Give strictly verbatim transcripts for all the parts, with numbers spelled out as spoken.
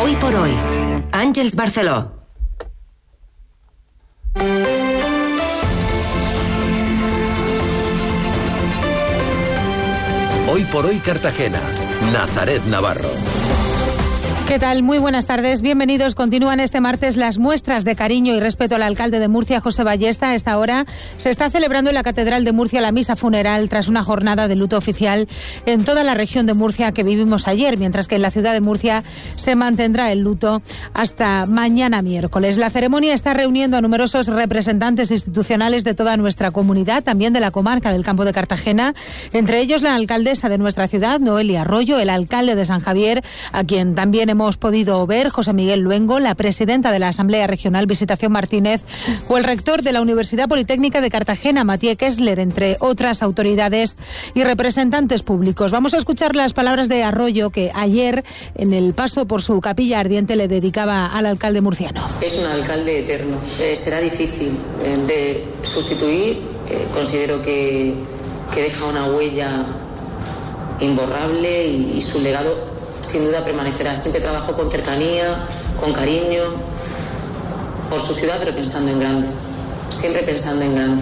Hoy por hoy, Àngels Barceló. Hoy por hoy Cartagena, Nazaret Navarro. ¿Qué tal? Muy buenas tardes, bienvenidos. Continúan este martes las muestras de cariño y respeto al alcalde de Murcia, José Ballesta. A esta hora se está celebrando en la Catedral de Murcia la misa funeral tras una jornada de luto oficial en toda la región de Murcia que vivimos ayer, mientras que en la ciudad de Murcia se mantendrá el luto hasta mañana miércoles. La ceremonia está reuniendo a numerosos representantes institucionales de toda nuestra comunidad, también de la comarca del Campo de Cartagena, entre ellos la alcaldesa de nuestra ciudad, Noelia Arroyo, el alcalde de San Javier, a quien también hemos hemos podido ver, José Miguel Luengo, la presidenta de la Asamblea Regional, Visitación Martínez, o el rector de la Universidad Politécnica de Cartagena, Matías Kessler, entre otras autoridades y representantes públicos. Vamos a escuchar las palabras de Arroyo, que ayer, en el paso por su capilla ardiente, le dedicaba al alcalde murciano. Es un alcalde eterno. Eh, será difícil eh, de sustituir. Eh, considero que, que deja una huella imborrable y, y su legado sin duda permanecerá. Siempre trabajó con cercanía, con cariño, por su ciudad, pero pensando en grande, siempre pensando en grande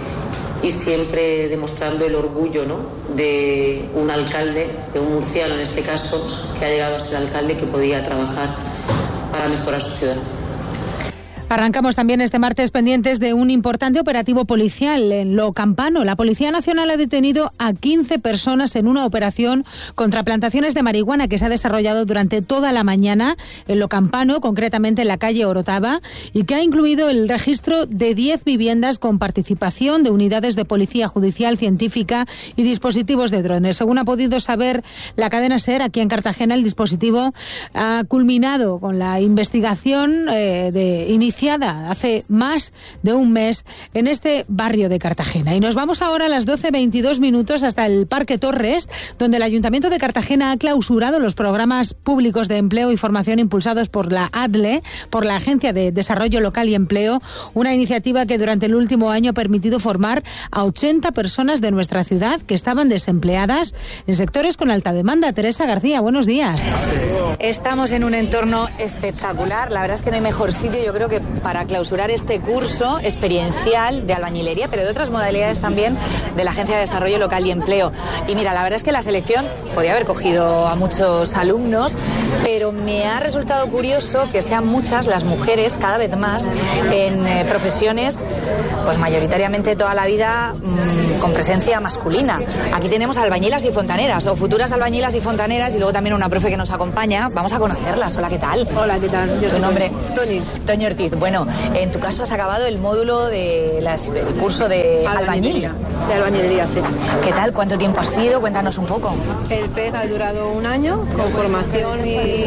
y siempre demostrando el orgullo, ¿no?, de un alcalde, de un murciano en este caso, que ha llegado a ser alcalde, que podía trabajar para mejorar su ciudad. Arrancamos también este martes pendientes de un importante operativo policial en Lo Campano. La Policía Nacional ha detenido a quince personas en una operación contra plantaciones de marihuana que se ha desarrollado durante toda la mañana en Lo Campano, concretamente en la calle Orotava, y que ha incluido el registro de diez viviendas con participación de unidades de policía judicial, científica y dispositivos de drones. Según ha podido saber la cadena SER, aquí en Cartagena el dispositivo ha culminado con la investigación eh, de inicial hace más de un mes en este barrio de Cartagena. Y nos vamos ahora a las doce veintidós minutos hasta el Parque Torres, donde el Ayuntamiento de Cartagena ha clausurado los programas públicos de empleo y formación impulsados por la A D L E, por la Agencia de Desarrollo Local y Empleo, una iniciativa que durante el último año ha permitido formar a ochenta personas de nuestra ciudad que estaban desempleadas en sectores con alta demanda. Teresa García, buenos días. Estamos en un entorno espectacular. La verdad es que no hay mejor sitio, yo creo, que para clausurar este curso experiencial de albañilería, pero de otras modalidades también de la Agencia de Desarrollo Local y Empleo. Y mira, la verdad es que la selección podía haber cogido a muchos alumnos, pero me ha resultado curioso que sean muchas las mujeres, cada vez más, en eh, profesiones, pues mayoritariamente toda la vida mmm, con presencia masculina. Aquí tenemos albañilas y fontaneras, o futuras albañilas y fontaneras, y luego también una profe que nos acompaña. Vamos a conocerlas. Hola, ¿qué tal? Hola, ¿qué tal? Yo ¿Tu nombre? Toñi. Toñi Ortiz. Bueno, en tu caso has acabado el módulo de las, el curso de albañil. De albañilería, sí. ¿Qué tal? ¿Cuánto tiempo has sido? Cuéntanos un poco. El P E C ha durado un año con formación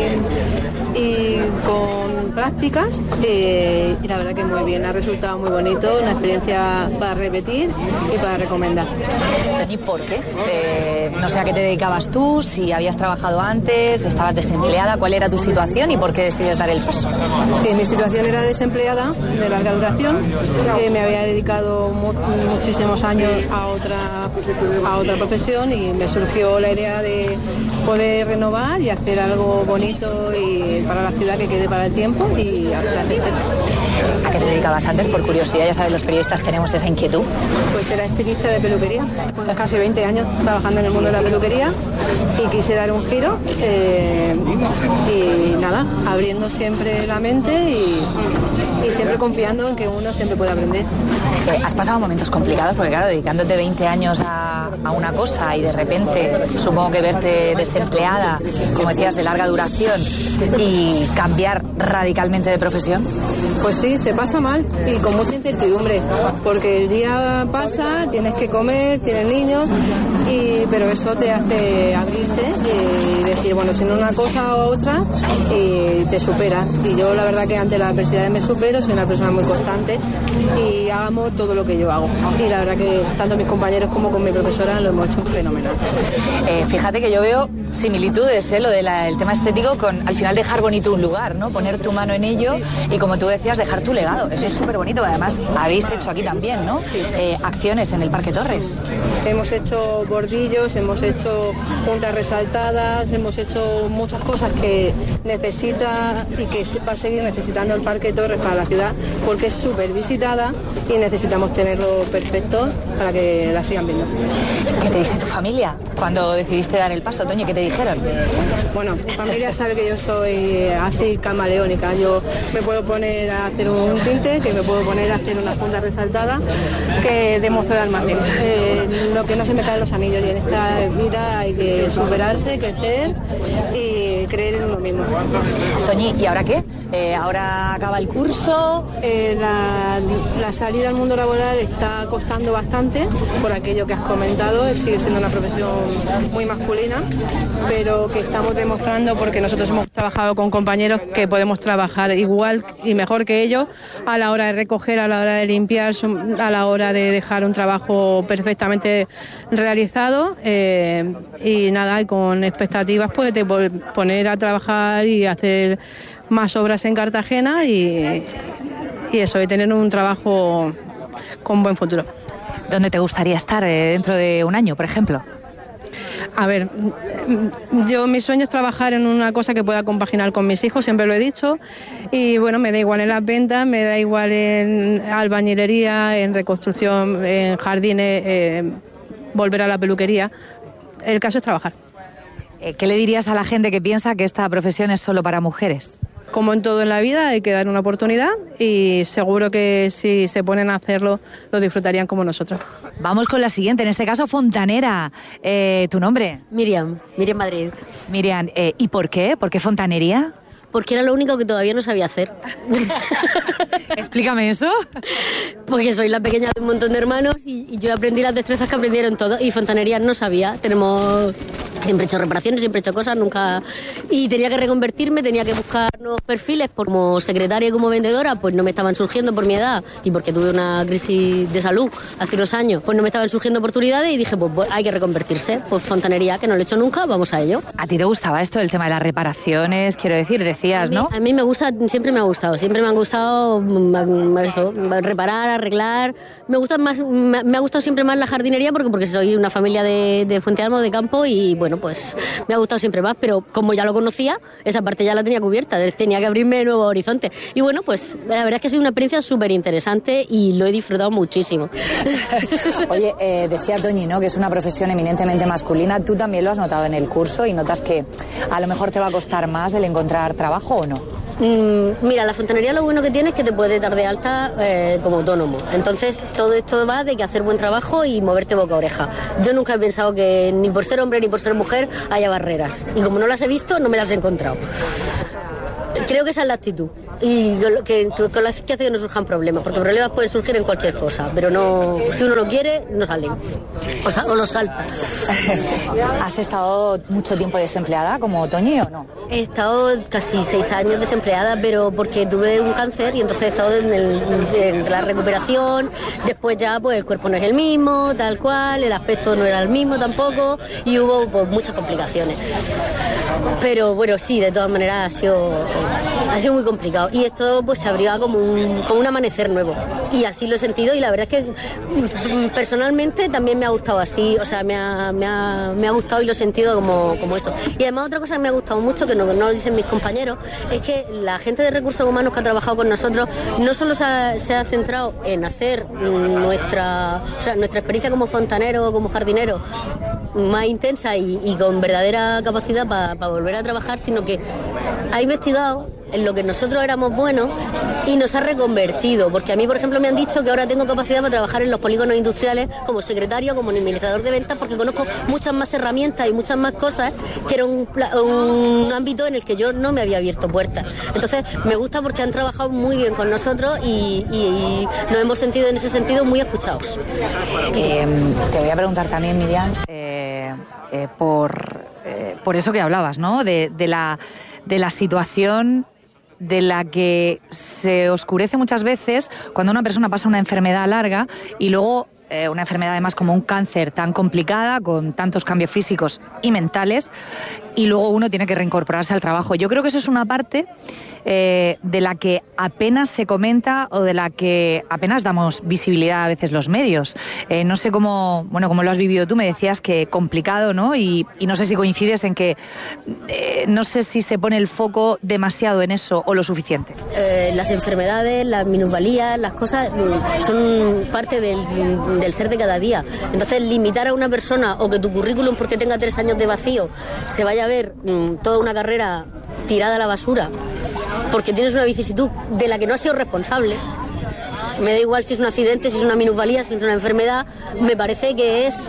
y, y con prácticas eh, y la verdad que muy bien, ha resultado muy bonito, una experiencia para repetir y para recomendar. Toñi, ¿por qué? Eh, no sé a qué te dedicabas tú, si habías trabajado antes, estabas desempleada, ¿cuál era tu situación y por qué decides dar el paso? Sí, mi situación era desempleada de larga duración, eh, me había dedicado mu- muchísimos años a otra, a otra profesión y me surgió la idea de poder renovar y hacer algo bonito y para la ciudad que quede para el tiempo y acepté. ¿A qué te dedicabas antes? Por curiosidad, ya sabes, los periodistas tenemos esa inquietud. Pues era estilista de peluquería, casi veinte años trabajando en el mundo de la peluquería y quise dar un giro eh, y nada, abriendo siempre la mente y, y siempre confiando en que uno siempre puede aprender. Eh, ¿Has pasado momentos complicados? Porque claro, dedicándote veinte años a, a una cosa y de repente, supongo que verte desempleada, como decías, de larga duración y cambiar radicalmente de profesión. Pues sí, se pasa mal y con mucha incertidumbre, porque el día pasa, tienes que comer, tienes niños, y, pero eso te hace abrirte y decir, bueno, si no una cosa o otra, y te supera. Y yo la verdad que ante la adversidad me supero, soy una persona muy constante y hagamos todo lo que yo hago. Y la verdad que tanto mis compañeros como con mi profesora lo hemos hecho fenomenal. Eh, fíjate que yo veo similitudes, ¿eh? Lo del tema estético con al final dejar bonito un lugar, ¿no? Poner tu mano en ello y, como tú decías, dejar tu legado. Eso es súper bonito. Además, habéis hecho aquí también, ¿no? Eh, acciones en el Parque Torres. Hemos hecho bordillos, hemos hecho puntas resaltadas, hemos hecho muchas cosas que necesitan necesita y que va a seguir necesitando el Parque Torres para la ciudad, porque es súper visitada y necesitamos tenerlo perfecto para que la sigan viendo. ¿Qué te dice tu familia cuando decidiste dar el paso, Toñi? ¿Qué te dijeron? Bueno, mi familia sabe que yo soy así camaleónica. Yo me puedo poner a hacer un tinte, que me puedo poner a hacer unas puntas resaltadas, que de mozo de almacén. Eh, lo que no se me caen los anillos, y en esta vida hay que superarse, crecer y creer en uno mismo. Toñi, ¿y ahora qué? Eh, ¿Ahora acaba el curso? Eh, la, la salida al mundo laboral está costando bastante, por aquello que has comentado. Sigue siendo una profesión muy masculina, pero que estamos demostrando, porque nosotros hemos trabajado con compañeros, que podemos trabajar igual y mejor que ellos a la hora de recoger, a la hora de limpiar, a la hora de dejar un trabajo perfectamente realizado, eh, y nada, y con expectativas pues de poner a trabajar y hacer más obras en Cartagena y, y eso, de tener un trabajo con buen futuro. ¿Dónde te gustaría estar eh, dentro de un año, por ejemplo? A ver, yo mi sueño es trabajar en una cosa que pueda compaginar con mis hijos, siempre lo he dicho, y bueno, me da igual en las ventas, me da igual en albañilería, en reconstrucción, en jardines, eh, volver a la peluquería. El caso es trabajar. ¿Qué le dirías a la gente que piensa que esta profesión es solo para mujeres? Como en todo en la vida, hay que dar una oportunidad y seguro que si se ponen a hacerlo, lo disfrutarían como nosotros. Vamos con la siguiente, en este caso fontanera. Eh, ¿Tu nombre? Miriam, Miriam Madrid. Miriam, eh, ¿y por qué? ¿Por qué fontanería? Porque era lo único que todavía no sabía hacer. Explícame eso. Porque soy la pequeña de un montón de hermanos y, y yo aprendí las destrezas que aprendieron todos, y fontanería no sabía. Tenemos... Siempre he hecho reparaciones, siempre he hecho cosas, nunca... Y tenía que reconvertirme, tenía que buscar nuevos perfiles. Como secretaria y como vendedora, pues no me estaban surgiendo por mi edad y porque tuve una crisis de salud hace unos años, pues no me estaban surgiendo oportunidades y dije, pues hay que reconvertirse. Pues fontanería, que no lo he hecho nunca, vamos a ello. ¿A ti te gustaba esto, el tema de las reparaciones? Quiero decir, decías, ¿no? A mí me gusta, siempre me ha gustado, siempre me han gustado eso, reparar, arreglar. Me gusta más, me ha gustado siempre más la jardinería porque, porque soy una familia de, de Fuente Almo, de campo, y bueno, pues me ha gustado siempre más, pero como ya lo conocía, esa parte ya la tenía cubierta, tenía que abrirme nuevos horizontes. Y bueno, pues la verdad es que ha sido una experiencia súper interesante y lo he disfrutado muchísimo. Oye, eh, decía Toñi, ¿no?, que es una profesión eminentemente masculina. ¿Tú también lo has notado en el curso y notas que a lo mejor te va a costar más el encontrar trabajo o no? Mm, mira, la fontanería lo bueno que tiene es que te puedes dar de alta eh, como autónomo. Entonces todo esto va de que hacer buen trabajo y moverte boca a oreja. Yo nunca he pensado que ni por ser hombre ni por ser mujer haya barreras. Y como no las he visto, no me las he encontrado. Creo que esa es la actitud y que, que, con la que hace que no surjan problemas, porque problemas pueden surgir en cualquier cosa, pero no, si uno lo quiere, no salen o, sa, o lo salta. ¿Has estado mucho tiempo desempleada como Toñi o no? He estado casi seis años desempleada, pero porque tuve un cáncer y entonces he estado en, el, en la recuperación. Después ya pues el cuerpo no es el mismo, tal cual, el aspecto no era el mismo tampoco y hubo pues muchas complicaciones. Pero bueno, sí, de todas maneras ha sido, ha sido muy complicado. Y esto pues se abrió como un, como un amanecer nuevo. Y así lo he sentido y la verdad es que personalmente también me ha gustado así. O sea, me ha, me ha, me ha gustado y lo he sentido como, como eso. Y además otra cosa que me ha gustado mucho, que no, no lo dicen mis compañeros, es que la gente de recursos humanos que ha trabajado con nosotros no solo se ha, se ha centrado en hacer nuestra, o sea, nuestra experiencia como fontanero o como jardinero más intensa y, y con verdadera capacidad para pa volver a trabajar, sino que ha investigado en lo que nosotros éramos buenos y nos ha reconvertido, porque a mí, por ejemplo, me han dicho que ahora tengo capacidad para trabajar en los polígonos industriales como secretario, como administrador de ventas, porque conozco muchas más herramientas y muchas más cosas, que era un, un ámbito en el que yo no me había abierto puertas. Entonces me gusta porque han trabajado muy bien con nosotros y, y, y nos hemos sentido en ese sentido muy escuchados. Eh, te voy a preguntar también, Miriam, eh, eh, por, eh, por eso que hablabas, ¿no?, de, de la, de la situación de la que se oscurece muchas veces cuando una persona pasa una enfermedad larga y luego eh, una enfermedad además como un cáncer tan complicada, con tantos cambios físicos y mentales, y luego uno tiene que reincorporarse al trabajo. Yo creo que eso es una parte eh, de la que apenas se comenta o de la que apenas damos visibilidad a veces los medios. Eh, no sé cómo, bueno, cómo lo has vivido tú, me decías que complicado, ¿no? Y, y no sé si coincides en que eh, no sé si se pone el foco demasiado en eso o lo suficiente. Eh, las enfermedades, las minusvalías, las cosas son parte del, del ser de cada día. Entonces, limitar a una persona o que tu currículum, porque tenga tres años de vacío, se vaya a ver mmm, toda una carrera tirada a la basura porque tienes una vicisitud de la que no has sido responsable. Me da igual si es un accidente, si es una minusvalía, si es una enfermedad. Me parece que es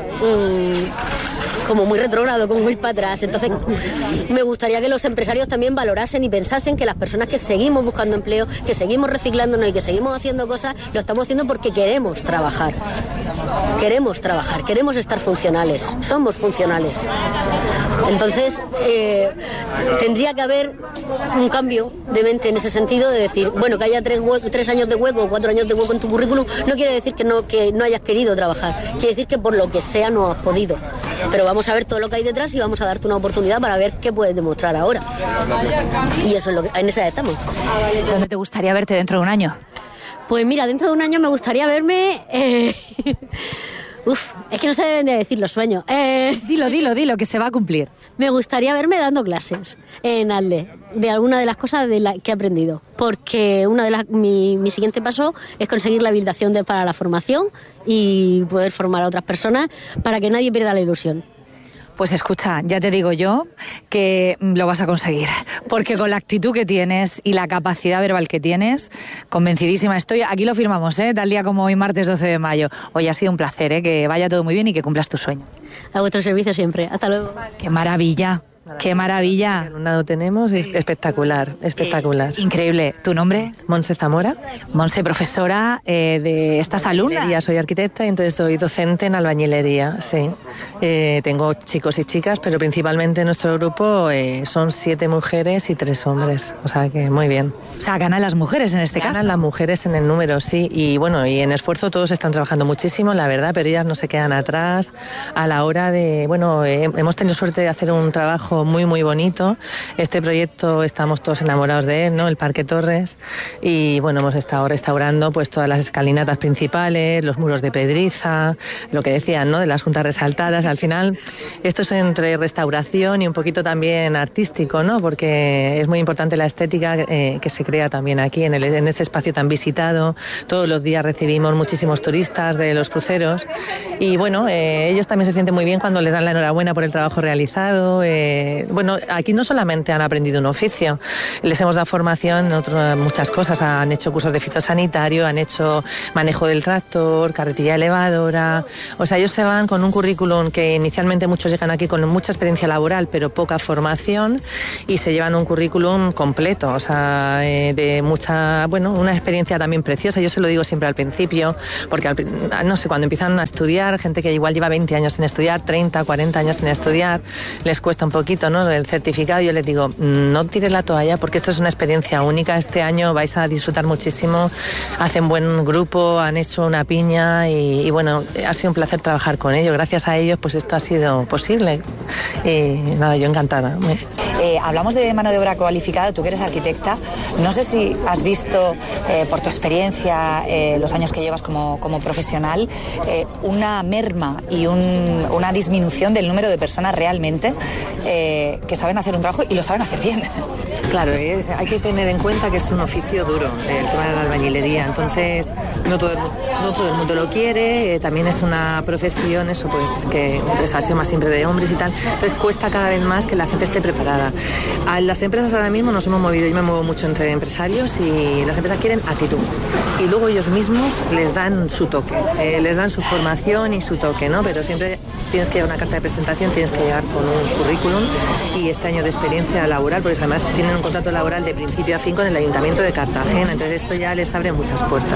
mmm, como muy retrógrado, como ir para atrás. Entonces, me gustaría que los empresarios también valorasen y pensasen que las personas que seguimos buscando empleo, que seguimos reciclándonos y que seguimos haciendo cosas, lo estamos haciendo porque queremos trabajar. Queremos trabajar, queremos estar funcionales. Somos funcionales. Entonces, eh, tendría que haber un cambio de mente en ese sentido, de decir, bueno, que haya tres, tres años de hueco o cuatro años de hueco en tu currículum, no quiere decir que no, que no hayas querido trabajar, quiere decir que por lo que sea no has podido. Pero vamos a ver todo lo que hay detrás y vamos a darte una oportunidad para ver qué puedes demostrar ahora. Y eso es lo que, en esa estamos. ¿Dónde te gustaría verte dentro de un año? Pues mira, dentro de un año me gustaría verme... Eh... Uf, es que no se deben de decir los sueños. Eh, dilo, dilo, dilo, que se va a cumplir. Me gustaría verme dando clases en ALDE, de alguna de las cosas de la que he aprendido. Porque una de las, mi, mi siguiente paso es conseguir la habilitación de, para la formación y poder formar a otras personas para que nadie pierda la ilusión. Pues escucha, ya te digo yo que lo vas a conseguir, porque con la actitud que tienes y la capacidad verbal que tienes, convencidísima estoy. Aquí lo firmamos, ¿eh? Tal día como hoy, martes doce de mayo. Hoy ha sido un placer, ¿eh? Que vaya todo muy bien y que cumplas tu sueño. A vuestro servicio siempre. Hasta luego. ¡Qué maravilla! ¡Qué maravilla! El alumnado tenemos, espectacular, espectacular. Eh, increíble. ¿Tu nombre? Monse Zamora. Monse, profesora eh, de estas alumnas. Soy arquitecta y entonces soy docente en albañilería, sí. Eh, tengo chicos y chicas, pero principalmente nuestro grupo eh, son siete mujeres y tres hombres. O sea que muy bien. O sea, ganan las mujeres en este ganan caso. Ganan las mujeres en el número, sí. Y bueno, y en esfuerzo todos están trabajando muchísimo, la verdad, pero ellas no se quedan atrás a la hora de... Bueno, eh, hemos tenido suerte de hacer un trabajo muy muy bonito. Este proyecto estamos todos enamorados de él, ¿no? El Parque Torres, y bueno, hemos estado restaurando pues todas las escalinatas principales, los muros de pedriza, lo que decían, ¿no? De las juntas resaltadas. Al final esto es entre restauración y un poquito también artístico, ¿no? Porque es muy importante la estética eh, que se crea también aquí en, el, en este espacio tan visitado. Todos los días recibimos muchísimos turistas de los cruceros y bueno, eh, ellos también se sienten muy bien cuando les dan la enhorabuena por el trabajo realizado. Eh, bueno, aquí no solamente han aprendido un oficio, les hemos dado formación en otras muchas cosas, han hecho cursos de fitosanitario, han hecho manejo del tractor, carretilla elevadora, o sea, ellos se van con un currículum que inicialmente muchos llegan aquí con mucha experiencia laboral, pero poca formación, y se llevan un currículum completo, o sea, eh, de mucha, bueno, una experiencia también preciosa. Yo se lo digo siempre al principio, porque al, no sé, cuando empiezan a estudiar, gente que igual lleva veinte años sin estudiar, treinta, cuarenta años sin estudiar, les cuesta un poquito, ¿no? El certificado. Yo les digo, no tires la toalla porque esto es una experiencia única. Este año vais a disfrutar muchísimo, hacen buen grupo, han hecho una piña y, y bueno, ha sido un placer trabajar con ellos. Gracias a ellos pues esto ha sido posible y nada, yo encantada. Eh, hablamos de mano de obra cualificada, tú que eres arquitecta, no sé si has visto eh, por tu experiencia, eh, los años que llevas como, como profesional, eh, una merma y un, una disminución del número de personas realmente eh, que saben hacer un trabajo y lo saben hacer bien. Claro, eh, hay que tener en cuenta que es un oficio duro, el tema de la albañilería, entonces no todo, no todo el mundo lo quiere, eh, también es una profesión, eso pues que pues, ha sido más siempre de hombres y tal, entonces cuesta cada vez más que la gente esté preparada. A las empresas ahora mismo nos hemos movido, yo me muevo mucho entre empresarios y las empresas quieren actitud y luego ellos mismos les dan su toque, eh, les dan su formación y su toque, ¿no? Pero siempre tienes que llevar una carta de presentación, tienes que llegar con un currículum y este año de experiencia laboral, porque además tienen un contrato laboral de principio a fin con el Ayuntamiento de Cartagena, entonces esto ya les abre muchas puertas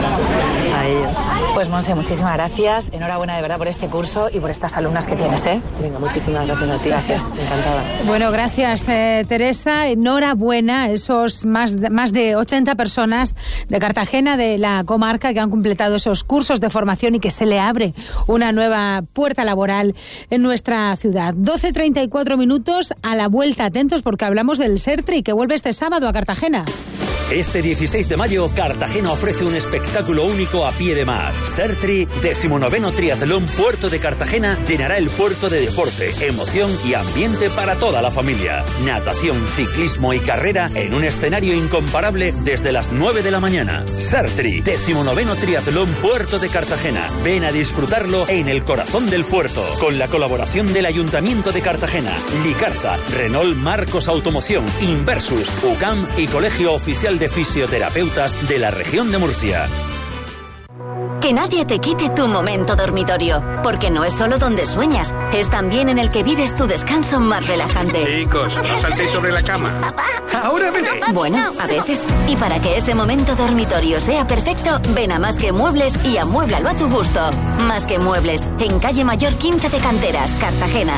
a ellos. Pues Monse, muchísimas gracias, enhorabuena de verdad por este curso y por estas alumnas que tienes, ¿eh? Venga, muchísimas gracias a ti. Gracias. Encantada. Bueno, gracias. Eh... eh, Teresa, enhorabuena a esos más de, más de ochenta personas de Cartagena, de la comarca, que han completado esos cursos de formación y que se le abre una nueva puerta laboral en nuestra ciudad. doce treinta y cuatro minutos, a la vuelta, atentos porque hablamos del Sertri, que vuelve este sábado a Cartagena. Este dieciséis de mayo, Cartagena ofrece un espectáculo único a pie de mar. Sertri, decimonoveno Triatlón Puerto de Cartagena, llenará el puerto de deporte, emoción y ambiente para toda la familia. Natación, ciclismo y carrera en un escenario incomparable desde las nueve de la mañana. Sertri, decimonoveno Triatlón Puerto de Cartagena. Ven a disfrutarlo en el corazón del puerto, con la colaboración del Ayuntamiento de Cartagena, Licarsa, Renault Marcos Automoción, Inversus, U C A M y Colegio Oficial de Fisioterapeutas de la región de Murcia. Que nadie te quite tu momento dormitorio, porque no es solo donde sueñas, es también en el que vives tu descanso más relajante. Chicos, no saltéis sobre la cama. Papá. Ahora ven. Bueno, a veces. Y para que ese momento dormitorio sea perfecto, ven a Más que Muebles y amuéblalo a tu gusto. Más que Muebles, en Calle Mayor quince de Canteras, Cartagena.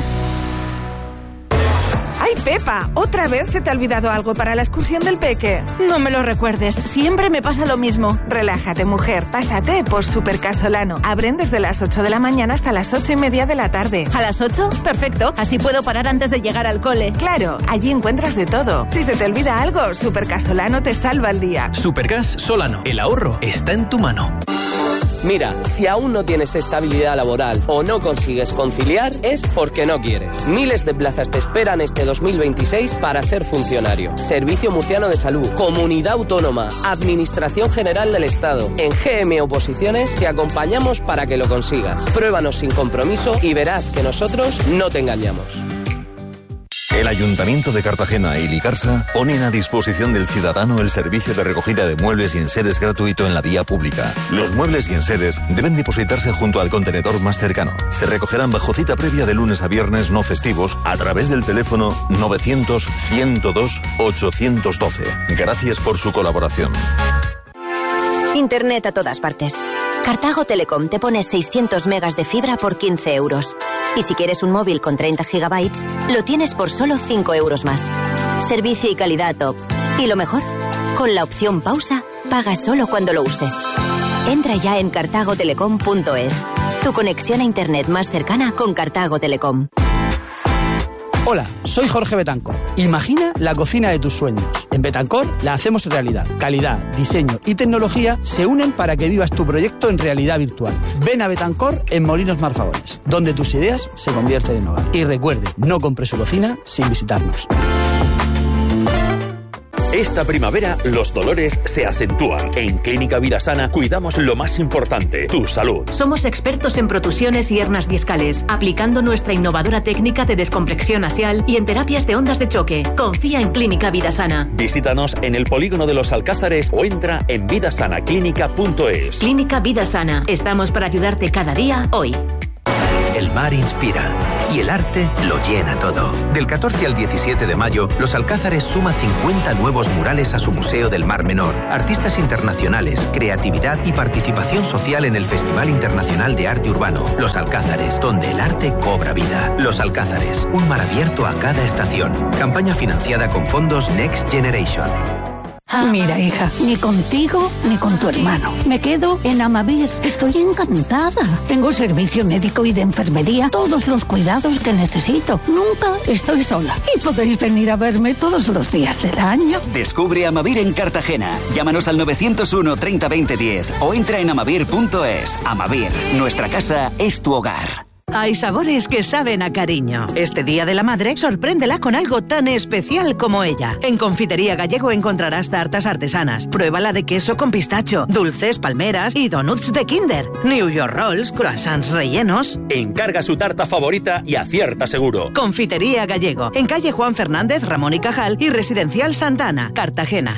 ¡Ay, Pepa! ¿Otra vez se te ha olvidado algo para la excursión del peque? No me lo recuerdes, siempre me pasa lo mismo. Relájate, mujer, pásate por Supercasolano. Abren desde las ocho de la mañana hasta las ocho y media de la tarde. ¿A las ocho? Perfecto, así puedo parar antes de llegar al cole. Claro, allí encuentras de todo. Si se te olvida algo, Supercasolano te salva el día. Supergas Solano, el ahorro está en tu mano. Mira, si aún no tienes estabilidad laboral o no consigues conciliar, es porque no quieres. Miles de plazas te esperan este dos mil veintiséis para ser funcionario. Servicio Murciano de Salud, Comunidad Autónoma, Administración General del Estado. En G M Oposiciones te acompañamos para que lo consigas. Pruébanos sin compromiso y verás que nosotros no te engañamos. El Ayuntamiento de Cartagena y Licarsa ponen a disposición del ciudadano el servicio de recogida de muebles y enseres gratuito en la vía pública. Los muebles y enseres deben depositarse junto al contenedor más cercano. Se recogerán bajo cita previa de lunes a viernes no festivos a través del teléfono novecientos, ciento dos, ochocientos doce. Gracias por su colaboración. Internet a todas partes. Cartago Telecom te pone seiscientos megas de fibra por quince euros. Y si quieres un móvil con treinta gigabytes, lo tienes por solo cinco euros más. Servicio y calidad top. Y lo mejor, con la opción pausa, pagas solo cuando lo uses. Entra ya en cartago telecom punto es. Tu conexión a internet más cercana con Cartago Telecom. Hola, soy Jorge Betancor. Imagina la cocina de tus sueños. En Betancor la hacemos realidad. Calidad, diseño y tecnología se unen para que vivas tu proyecto en realidad virtual. Ven a Betancor en Molinos Marfagones, donde tus ideas se convierten en hogar. Y recuerde, no compre su cocina sin visitarnos. Esta primavera los dolores se acentúan. En Clínica Vida Sana cuidamos lo más importante, tu salud. Somos expertos en protusiones y hernias discales, aplicando nuestra innovadora técnica de descompresión axial y en terapias de ondas de choque. Confía en Clínica Vida Sana. Visítanos en el Polígono de los Alcázares o entra en vidasanaclínica punto es. Clínica Vida Sana. Estamos para ayudarte cada día, hoy. El mar inspira y el arte lo llena todo. Del catorce al diecisiete de mayo, Los Alcázares suma cincuenta nuevos murales a su Museo del Mar Menor. Artistas internacionales, creatividad y participación social en el Festival Internacional de Arte Urbano. Los Alcázares, donde el arte cobra vida. Los Alcázares, un mar abierto a cada estación. Campaña financiada con fondos Next Generation. Mira, hija, ni contigo ni con tu hermano. Me quedo en Amavir. Estoy encantada. Tengo servicio médico y de enfermería, todos los cuidados que necesito. Nunca estoy sola. Y podéis venir a verme todos los días del año. Descubre Amavir en Cartagena. Llámanos al novecientos uno, treinta, veinte, diez o entra en amavir punto es. Amavir, nuestra casa es tu hogar. Hay sabores que saben a cariño. Este Día de la Madre, sorpréndela con algo tan especial como ella. En Confitería Gallego encontrarás tartas artesanas, pruébala de queso con pistacho, dulces, palmeras y donuts de Kinder, New York Rolls, croissants rellenos. Encarga su tarta favorita y acierta seguro. Confitería Gallego, en calle Juan Fernández, Ramón y Cajal y Residencial Santana, Cartagena.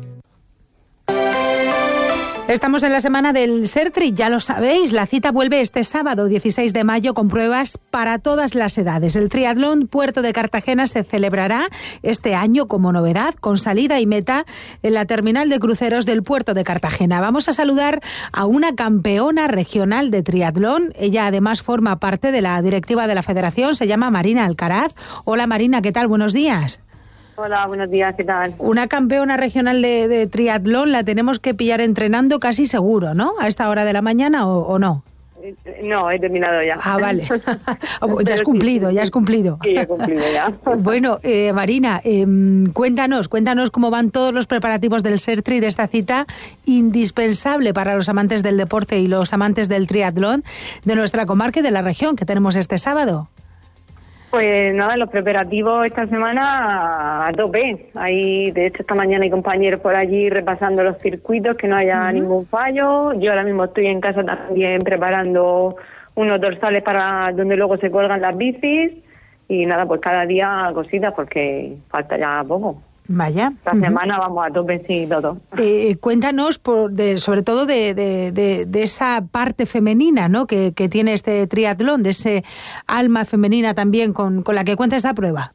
Estamos en la semana del Sertri, ya lo sabéis, la cita vuelve este sábado dieciséis de mayo con pruebas para todas las edades. El Triatlón Puerto de Cartagena se celebrará este año como novedad, con salida y meta en la terminal de cruceros del Puerto de Cartagena. Vamos a saludar a una campeona regional de triatlón. Ella además forma parte de la directiva de la federación, se llama Marina Alcaraz. Hola Marina, ¿qué tal? Buenos días. Hola, buenos días, ¿qué tal? Una campeona regional de, de triatlón la tenemos que pillar entrenando casi seguro, ¿no? A esta hora de la mañana o, o no. No, he terminado ya. Ah, vale. Ya has cumplido, ya has cumplido. Sí, he cumplido ya. Bueno, eh, Marina, eh, cuéntanos, cuéntanos cómo van todos los preparativos del SERTRI de esta cita indispensable para los amantes del deporte y los amantes del triatlón de nuestra comarca y de la región que tenemos este sábado. Pues nada, los preparativos esta semana a tope. Ahí, de hecho, esta mañana hay compañeros por allí repasando los circuitos, que no haya uh-huh. ningún fallo. Yo ahora mismo estoy en casa también preparando unos dorsales para donde luego se cuelgan las bicis. Y nada, pues cada día cositas porque falta ya poco. Vaya. Esta uh-huh. semana vamos a tope, sí, todo. Eh, cuéntanos, por, de, sobre todo, de, de, de, de esa parte femenina, ¿no?, que, que tiene este triatlón, de ese alma femenina también con, con la que cuenta esta prueba.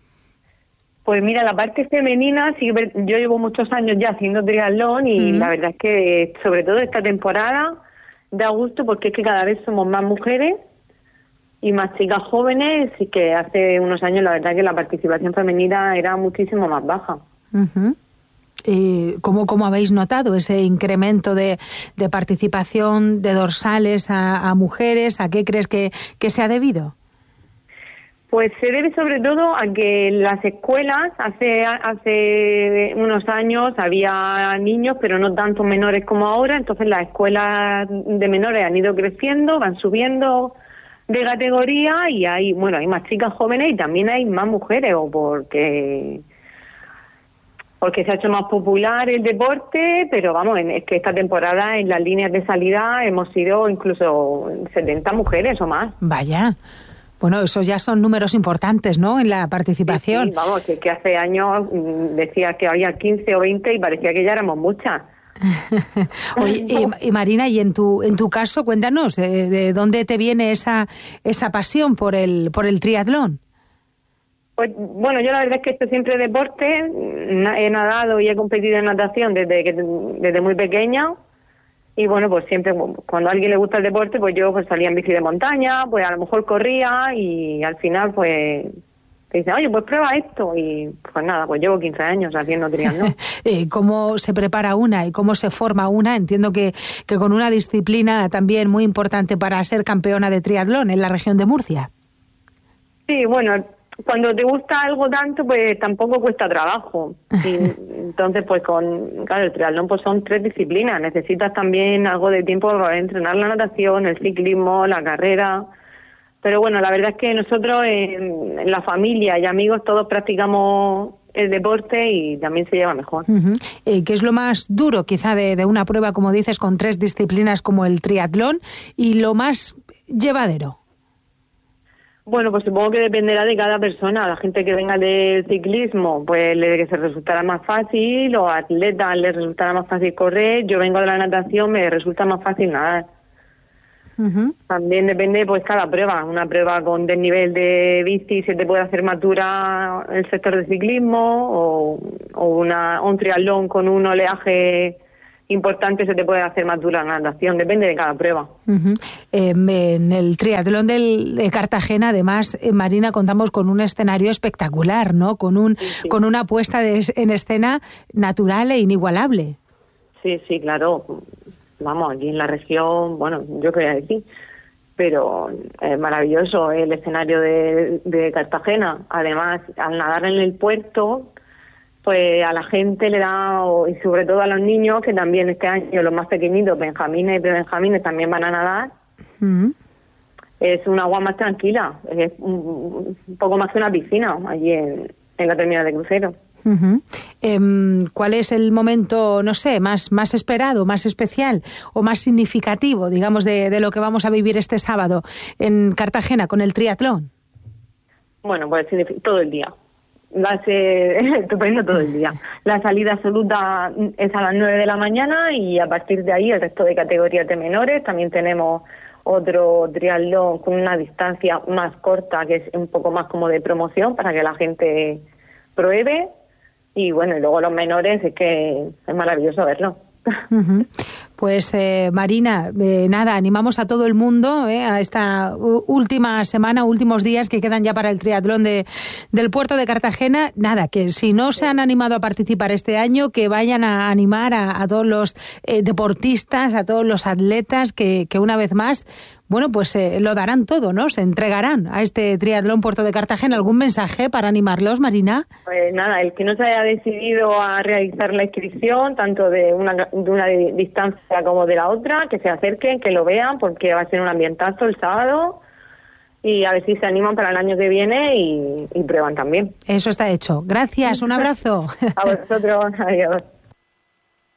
Pues mira, la parte femenina, sí, yo llevo muchos años ya haciendo triatlón y uh-huh. la verdad es que, sobre todo esta temporada, da gusto porque es que cada vez somos más mujeres y más chicas jóvenes, y que hace unos años la verdad que la participación femenina era muchísimo más baja. Uh-huh. Eh, ¿cómo, ¿Cómo habéis notado ese incremento de, de participación de dorsales a, a mujeres? ¿A qué crees que, que se ha debido? Pues se debe sobre todo a que en las escuelas hace hace unos años había niños, pero no tantos menores como ahora, entonces las escuelas de menores han ido creciendo, van subiendo de categoría y hay, bueno, hay más chicas jóvenes y también hay más mujeres, o porque porque se ha hecho más popular el deporte, pero vamos, es que esta temporada en las líneas de salida hemos sido incluso setenta mujeres o más. Vaya. Bueno, esos ya son números importantes, ¿no?, en la participación. Sí, sí, vamos, que, que hace años decía que había quince o veinte y parecía que ya éramos muchas. Oye, y, y Marina, y en tu en tu caso, cuéntanos, eh, ¿de dónde te viene esa esa pasión por el por el triatlón? Pues bueno, yo la verdad es que esto siempre es deporte. He nadado y he competido en natación desde que desde muy pequeña. Y bueno, pues siempre cuando a alguien le gusta el deporte, pues yo pues salía en bici de montaña, pues a lo mejor corría y al final pues te dicen, oye, pues prueba esto. Y pues nada, pues llevo quince años haciendo triatlón. ¿Cómo se prepara una y cómo se forma una? Entiendo que, que con una disciplina también muy importante para ser campeona de triatlón en la región de Murcia. Sí, bueno, cuando te gusta algo tanto, pues tampoco cuesta trabajo. Y entonces, pues con, claro, el triatlón pues son tres disciplinas. Necesitas también algo de tiempo para entrenar la natación, el ciclismo, la carrera. Pero bueno, la verdad es que nosotros en, en la familia y amigos todos practicamos el deporte y también se lleva mejor. Uh-huh. Eh, ¿Qué es lo más duro quizá de, de una prueba, como dices, con tres disciplinas como el triatlón, y lo más llevadero? Bueno, pues supongo que dependerá de cada persona. A la gente que venga del ciclismo, pues le se resultará más fácil, o a atletas les resultará más fácil correr. Yo vengo de la natación, me resulta más fácil nadar. Uh-huh. También depende, pues, cada prueba. Una prueba con desnivel de bici se te puede hacer más dura el sector de ciclismo, o, o una, un triatlón con un oleaje importante se te puede hacer más dura la natación. Depende de cada prueba. Uh-huh. Eh, en el triatlón del, de Cartagena, además, en Marina, contamos con un escenario espectacular, ¿no? Con un sí, sí. con una puesta de, en escena natural e inigualable. Sí, sí, claro. Vamos, aquí en la región, bueno, yo quería decir, pero es maravilloso el escenario de, de Cartagena. Además, al nadar en el puerto, pues a la gente le da, y sobre todo a los niños, que también este año los más pequeñitos, benjamines y prebenjamines, también van a nadar, uh-huh. es un agua más tranquila, es un, un poco más que una piscina allí en, en la terminal de crucero. Uh-huh. Eh, ¿Cuál es el momento, no sé, más, más esperado, más especial o más significativo, digamos, de, de lo que vamos a vivir este sábado en Cartagena con el triatlón? Bueno, pues todo el día. Va a ser estupendo todo el día. La salida absoluta es a las nueve de la mañana y a partir de ahí el resto de categorías de menores. También tenemos otro triatlón con una distancia más corta, que es un poco más como de promoción para que la gente pruebe. Y bueno, y luego los menores, es que es maravilloso verlo. Uh-huh. Pues eh, Marina, eh, nada, animamos a todo el mundo eh, a esta u- última semana, últimos días que quedan ya para el triatlón de, del puerto de Cartagena. Nada, que si no se han animado a participar este año, que vayan a animar a, a todos los eh, deportistas, a todos los atletas que, que una vez más, bueno, pues eh, lo darán todo, ¿no? Se entregarán a este triatlón puerto de Cartagena. ¿Algún mensaje para animarlos, Marina? Pues nada, el que no se haya decidido a realizar la inscripción, tanto de una, de una distancia como de la otra, que se acerquen, que lo vean, porque va a ser un ambientazo el sábado, y a ver si se animan para el año que viene y, y prueban también. Eso está hecho. Gracias, un abrazo. A vosotros, adiós.